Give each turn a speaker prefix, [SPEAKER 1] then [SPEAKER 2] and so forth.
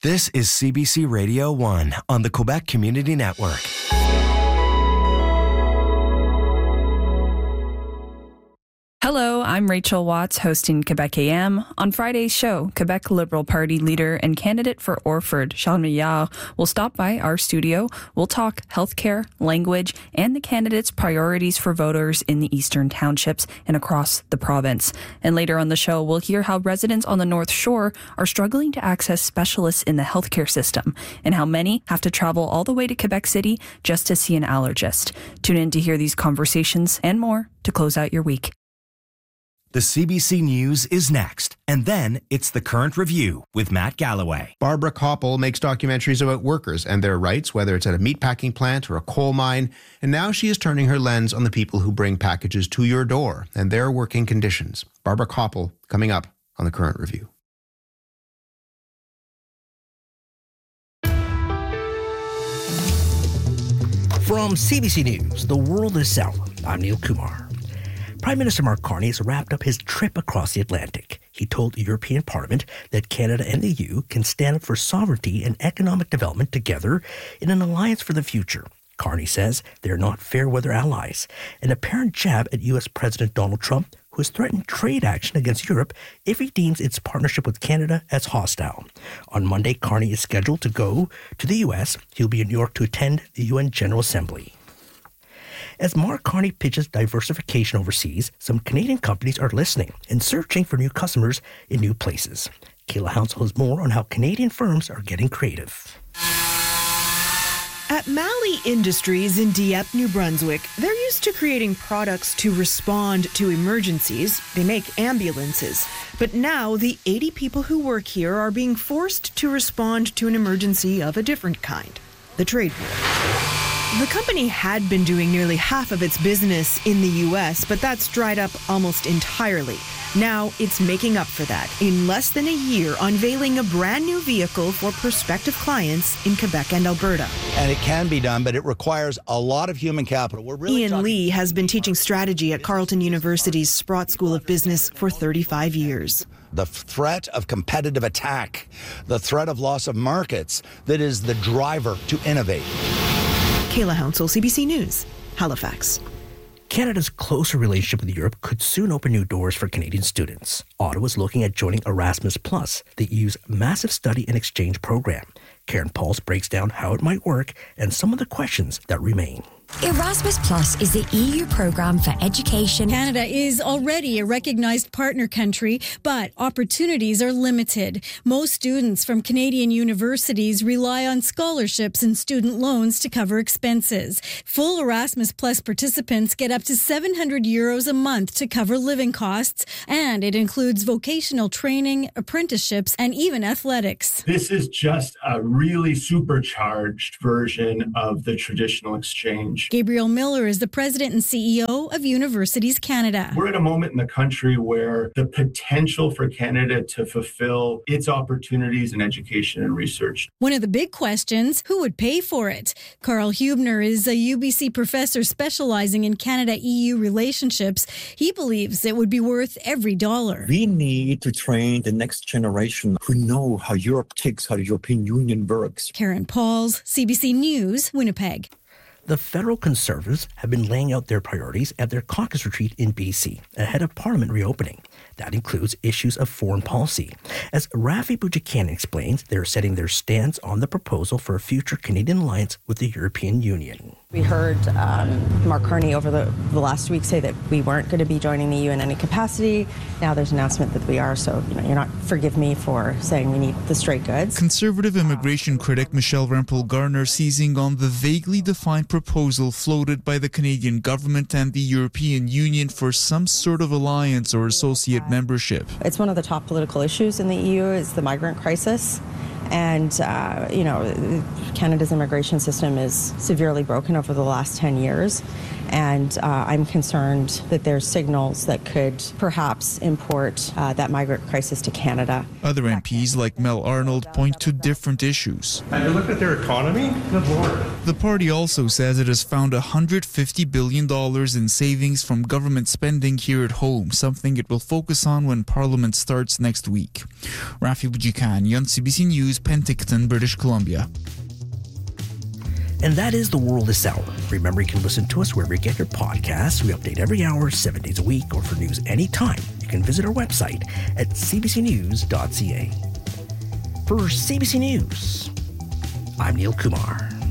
[SPEAKER 1] This is CBC Radio 1 on the Quebec Community Network.
[SPEAKER 2] Hello, I'm Rachel Watts, hosting Quebec AM. On Friday's show, Quebec Liberal Party leader and candidate for Orford, Charles Milliard, will stop by our studio. We'll talk healthcare, language, and the candidate's priorities for voters in the eastern townships and across the province. And later on the show, we'll hear how residents on the North Shore are struggling to access specialists in the healthcare system and how many have to travel all the way to Quebec City just to see an allergist. Tune in to hear these conversations and more to close out your week.
[SPEAKER 1] The CBC News is next, and then it's The Current Review with Matt Galloway.
[SPEAKER 3] Barbara Koppel makes documentaries about workers and their rights, whether it's at a meatpacking plant or a coal mine, and now she is turning her lens on the people who bring packages to your door and their working conditions. Barbara Koppel, coming up on The Current Review.
[SPEAKER 4] From CBC News, The World is Sound, I'm Neil Kumar. Prime Minister Mark Carney has wrapped up his trip across the Atlantic. He told the European Parliament that Canada and the EU can stand up for sovereignty and economic development together in an alliance for the future. Carney says they're not fair-weather allies, an apparent jab at U.S. President Donald Trump, who has threatened trade action against Europe if he deems its partnership with Canada as hostile. On Monday, Carney is scheduled to go to the U.S. He'll be in New York to attend the UN General Assembly. As Mark Carney pitches diversification overseas, some Canadian companies are listening and searching for new customers in new places. Kayla Hounsell has more on how Canadian firms are getting creative.
[SPEAKER 5] At Malley Industries in Dieppe, New Brunswick, they're used to creating products to respond to emergencies. They make ambulances. But now the 80 people who work here are being forced to respond to an emergency of a different kind, the trade war. The company had been doing nearly half of its business in the U.S., but that's dried up almost entirely. Now it's making up for that in less than a year, unveiling a brand new vehicle for prospective clients in Quebec and Alberta.
[SPEAKER 6] And it can be done, but it requires a lot of human capital.
[SPEAKER 5] Ian Lee has been teaching strategy at Carleton University's Sprott School of Business for 35 years.
[SPEAKER 6] The threat of competitive attack, the threat of loss of markets, that is the driver to innovate.
[SPEAKER 5] Kayla Hounsell, CBC News, Halifax.
[SPEAKER 4] Canada's closer relationship with Europe could soon open new doors for Canadian students. Ottawa's looking at joining Erasmus+, the EU's massive study and exchange program. Karen Pauls breaks down how it might work and some of the questions that remain.
[SPEAKER 7] Erasmus Plus is the EU program for education.
[SPEAKER 8] Canada is already a recognized partner country, but opportunities are limited. Most students from Canadian universities rely on scholarships and student loans to cover expenses. Full Erasmus Plus participants get up to €700 a month to cover living costs, and it includes vocational training, apprenticeships, and even athletics.
[SPEAKER 9] This is just a really supercharged version of the traditional exchange.
[SPEAKER 8] Gabriel Miller is the president and CEO of Universities Canada.
[SPEAKER 9] We're at a moment in the country where the potential for Canada to fulfill its opportunities in education and research.
[SPEAKER 8] One of the big questions, who would pay for it? Carl Hubner is a UBC professor specializing in Canada-EU relationships. He believes it would be worth every dollar.
[SPEAKER 10] We need to train the next generation who know how Europe ticks, how the European Union works.
[SPEAKER 8] Karen Pauls, CBC News, Winnipeg.
[SPEAKER 4] The federal Conservatives have been laying out their priorities at their caucus retreat in BC ahead of Parliament reopening. That includes issues of foreign policy. As Rafi Boudjikyan explains, they're setting their stance on the proposal for a future Canadian alliance with the European Union.
[SPEAKER 11] We heard Mark Carney over the last week say that we weren't going to be joining the EU in any capacity. Now there's an announcement that we are, so you're not forgive me for saying we need the straight goods.
[SPEAKER 12] Conservative immigration critic Michelle Rempel-Garner seizing on the vaguely defined proposal floated by the Canadian government and the European Union for some sort of alliance or associate membership.
[SPEAKER 11] It's one of the top political issues in the EU is the migrant crisis. And, Canada's immigration system is severely broken over the last 10 years. And I'm concerned that there's signals that could perhaps import that migrant crisis to Canada.
[SPEAKER 12] Other MPs like Mel Arnold point to different issues.
[SPEAKER 13] And you look at their economy, good Lord.
[SPEAKER 12] The party also says it has found $150 billion in savings from government spending here at home, something it will focus on when Parliament starts next week. Rafi Boudjikyan, CBC News, of Penticton, British Columbia.
[SPEAKER 4] And that is The World This Hour. Remember, you can listen to us wherever you get your podcasts. We update every hour, 7 days a week, or for news anytime. You can visit our website at cbcnews.ca. For CBC News, I'm Neil Kumar.